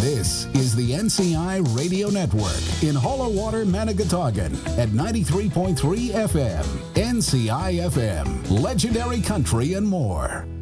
This is the NCI Radio Network in Hollowwater, Manigatogan at 93.3 FM. NCI FM, legendary country and more.